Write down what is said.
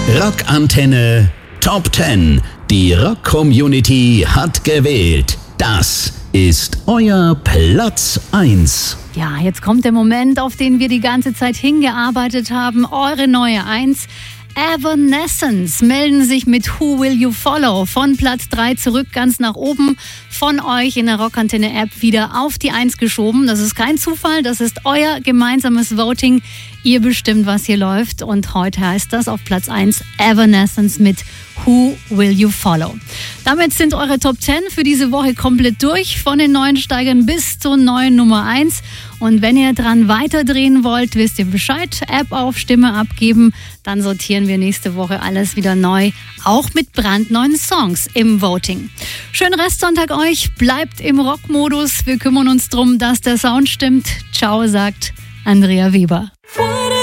Rockantenne Top 10. Die Rock-Community hat gewählt. Das ist euer Platz 1. Ja, jetzt kommt der Moment, auf den wir die ganze Zeit hingearbeitet haben. Eure neue 1. Evanescence melden sich mit Who Will You Follow von Platz 3 zurück, ganz nach oben, von euch in der Rockantenne-App wieder auf die 1 geschoben. Das ist kein Zufall, das ist euer gemeinsames Voting. Ihr bestimmt, was hier läuft, und heute heißt das auf Platz 1 Evanescence mit Who Will You Follow. Damit sind eure Top 10 für diese Woche komplett durch, von den neuen Steigern bis zur neuen Nummer 1. Und wenn ihr dran weiterdrehen wollt, wisst ihr Bescheid, App auf, Stimme abgeben, dann sortieren wir nächste Woche alles wieder neu, auch mit brandneuen Songs im Voting. Schönen Restsonntag euch, bleibt im Rockmodus, wir kümmern uns drum, dass der Sound stimmt. Ciao, sagt Andrea Weber.